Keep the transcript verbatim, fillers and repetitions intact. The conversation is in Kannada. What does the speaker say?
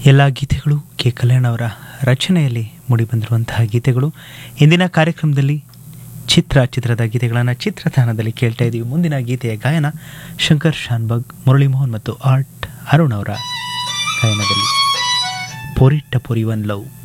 ಎಲ್ಲ ಗೀತೆಗಳು ಕೆ ಕಲ್ಯಾಣ್ ಅವರ ರಚನೆಯಲ್ಲಿ ಮೂಡಿಬಂದಿರುವಂತಹ ಗೀತೆಗಳು. ಇಂದಿನ ಕಾರ್ಯಕ್ರಮದಲ್ಲಿ ಚಿತ್ರ ಚಿತ್ರದ ಗೀತೆಗಳನ್ನು ಚಿತ್ರತಾಣದಲ್ಲಿ ಕೇಳ್ತಾ ಇದ್ದೀವಿ. ಮುಂದಿನ ಗೀತೆಯ ಗಾಯನ ಶಂಕರ್ ಶಾನ್ಭಗ್, ಮುರಳಿ ಮೋಹನ್ ಮತ್ತು ಆರ್ಟ್ ಅರುಣ್ ಅವರ ಗಾಯನದಲ್ಲಿ. ಪೋರಿಟ್ಟ ಪೊರಿ ಒನ್ ಲವ್.